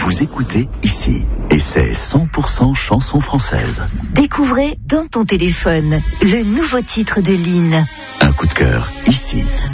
Vous écoutez ici, et c'est 100% chanson française. Découvrez dans ton téléphone le nouveau titre de Lynn. Un coup de cœur ici.